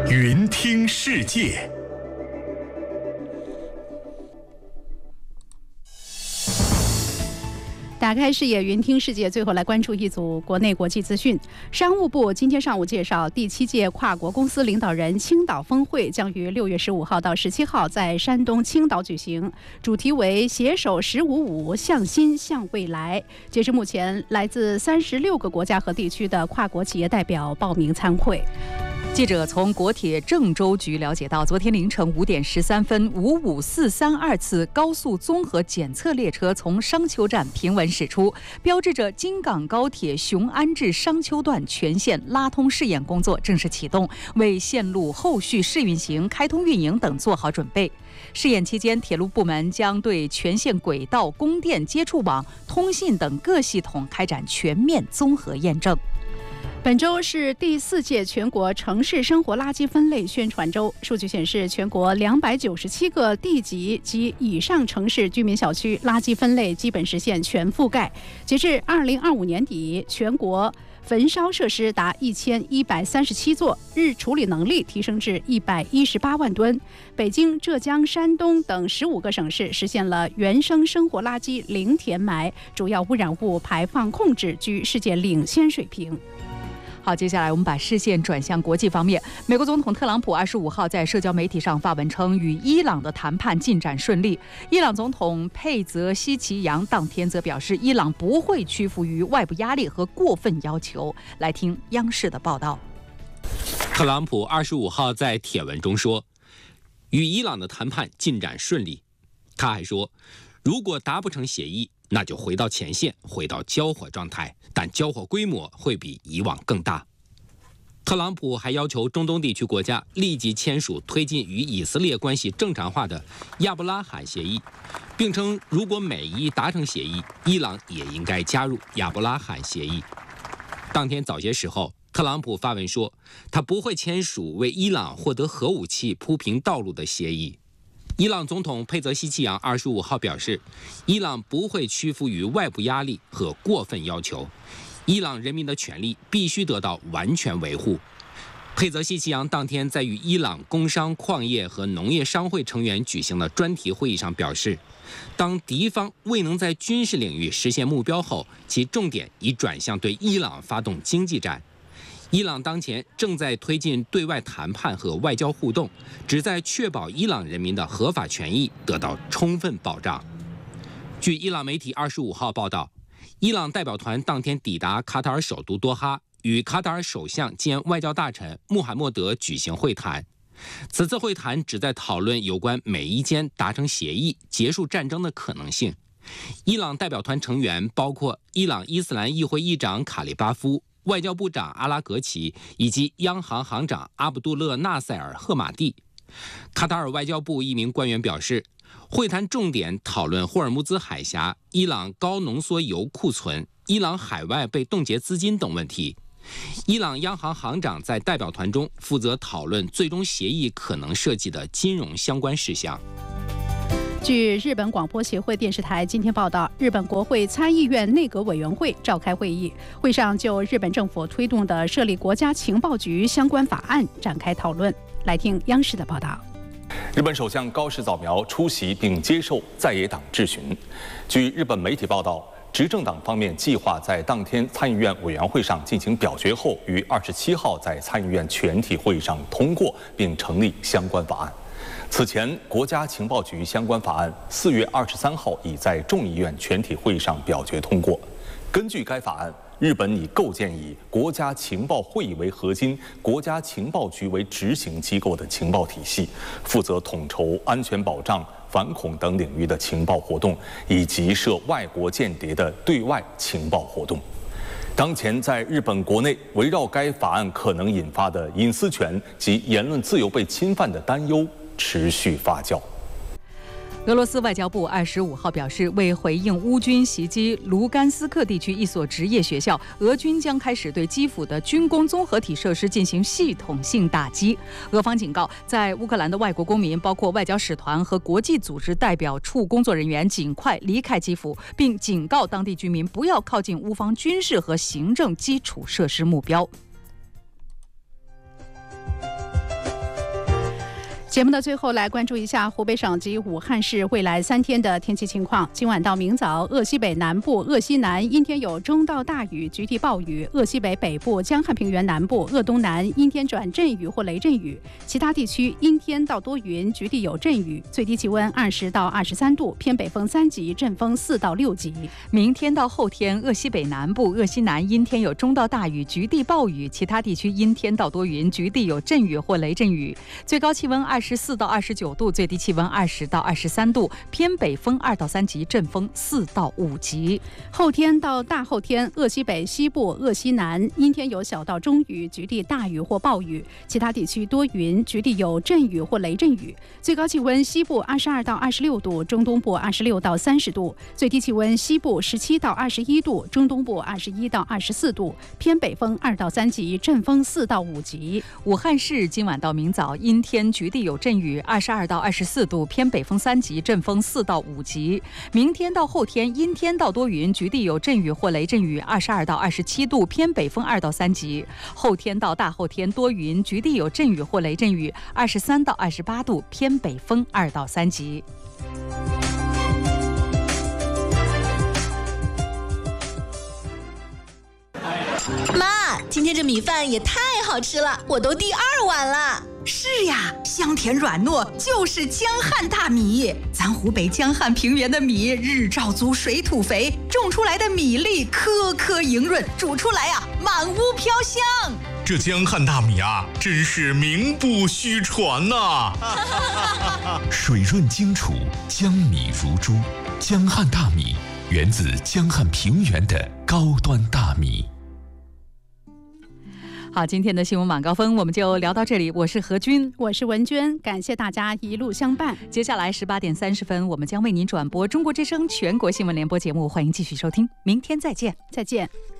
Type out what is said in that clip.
云听世界。 打开视野，云听世界。最后来关注一组国内国际资讯。商务部今天上午介绍，第7届跨国公司领导人青岛峰会将于6月15号到17号在山东青岛举行，主题为携手1055，向新向未来。截至目前，来自36个国家和地区的跨国企业代表报名参会。 记者从国铁郑州局了解到，昨天凌晨5点13分，55432次高速综合检测列车从商丘站平稳驶出，标志着京港高铁雄安至商丘段全线拉通试验工作正式启动，为线路后续试运行、开通运营等做好准备。试验期间，铁路部门将对全线轨道、供电、接触网、通信等各系统开展全面综合验证。 本周是第4届全国城市生活垃圾分类宣传周。数据显示，全国297个地级及以上城市居民小区垃圾分类基本实现全覆盖。截至2025年底，全国焚烧设施达1137座，日处理能力提升至118万吨。北京、浙江、山东等15个省市实现了原生生活垃圾零填埋，主要污染物排放控制居世界领先水平。 好，接下来我们把视线转向国际方面。美国总统特朗普25号在社交媒体上发文称，与伊朗的谈判进展顺利。伊朗总统佩泽西奇扬当天则表示，伊朗不会屈服于外部压力和过分要求。来听央视的报道。 特朗普25号在帖文中说，与伊朗的谈判进展顺利。他还说，如果达不成协议，那就回到前线，回到交火状态，但交火规模会比以往更大。特朗普还要求中东地区国家立即签署推进与以色列关系正常化的亚伯拉罕协议，并称如果美伊达成协议，伊朗也应该加入亚伯拉罕协议。当天早些时候，特朗普发文说，他不会签署为伊朗获得核武器铺平道路的协议。伊朗总统佩泽西奇扬25号表示，伊朗不会屈服于外部压力和过分要求，伊朗人民的权利必须得到完全维护。佩泽西奇扬当天在与伊朗工商、矿业和农业商会成员举行的专题会议上表示，当敌方未能在军事领域实现目标后，其重点已转向对伊朗发动经济战。伊朗当前正在推进对外谈判和外交互动，旨在确保伊朗人民的合法权益得到充分保障。据伊朗媒体25号报道，伊朗代表团当天抵达卡塔尔首都多哈，与卡塔尔首相兼外交大臣穆罕默德举行会谈。此次会谈旨在讨论有关美伊间达成协议、结束战争的可能性。伊朗代表团成员包括伊朗伊斯兰议会议长卡利巴夫、外交部长阿拉格齐以及央行行长阿卜杜勒纳塞尔赫马蒂。卡塔尔外交部一名官员表示，会谈重点讨论霍尔木兹海峡、伊朗高浓缩铀库存、伊朗海外被冻结资金等问题。伊朗央行行长在代表团中负责讨论最终协议可能涉及的金融相关事项。 据日本广播协会电视台今天报道，日本国会参议院内阁委员会召开会议，会上就日本政府推动的设立国家情报局相关法案展开讨论。来听央视的报道。 日本首相高市早苗出席并接受在野党质询。据日本媒体报道，执政党方面计划在当天参议院委员会上进行表决后，于27号在参议院全体会议上通过并成立相关法案。此前，国家情报局相关法案4月23号已在众议院全体会议上表决通过。根据该法案，日本拟构建以国家情报会议为核心、国家情报局为执行机构的情报体系，负责统筹安全保障、反恐等领域的情报活动，以及涉外国间谍的对外情报活动。当前，在日本国内，围绕该法案可能引发的隐私权及言论自由被侵犯的担忧持续发酵。 俄罗斯外交部25号表示，为回应乌军袭击卢甘斯克地区一所职业学校，俄军将开始对基辅的军工综合体设施进行系统性打击。俄方警告，在乌克兰的外国公民，包括外交使团和国际组织代表处工作人员，尽快离开基辅，并警告当地居民不要靠近乌方军事和行政基础设施目标。 节目的最后，来关注一下湖北省及武汉市未来3天的天气情况。今晚到明早，鄂西北南部、鄂西南阴天有中到大雨，局地暴雨；鄂西北北部、江汉平原南部、鄂东南阴天转阵雨或雷阵雨，其他地区阴天到多云，局地有阵雨。最低气温20到23度，偏北风3级，阵风4到6级。 明天到后天，鄂西北南部、鄂西南阴天有中到大雨，局地暴雨；其他地区阴天到多云，局地有阵雨或雷阵雨。最高气温24到29度，最低气温20到23度，偏北风2到3级，阵风4到5级。 后天到大后天，鄂西北西部、鄂西南阴天有小到中雨，局地大雨或暴雨；其他地区多云，局地有阵雨或雷阵雨。最高气温西部22到26度，中东部26到30度；最低气温西部17到21度，中东部21到24度，偏北风2到3级，阵风4到5级。 武汉市今晚到明早阴天，局地有阵雨，22到24度，偏北风3级，阵风4到5级。明天到后天阴天到多云，局地有阵雨或雷阵雨，22到27度，偏北风2到3级。后天到大后天多云，局地有阵雨或雷阵雨，23到28度，偏北风2到3级。 妈，今天这米饭也太好吃了，我都第2碗了。 是呀，香甜软糯，就是江汉大米。咱湖北江汉平原的米日照足，水土肥，种出来的米粒颗颗莹润，煮出来满屋飘香。 这江汉大米啊，真是名不虚传呐！水润精储，江米如珠。江汉大米源自江汉平原的高端大米。 好，今天的新闻晚高峰我们就聊到这里。我是何军， 我是文娟，感谢大家一路相伴。 接下来18点30分，我们将为您转播中国之声全国新闻联播节目，欢迎继续收听，明天再见。 再见。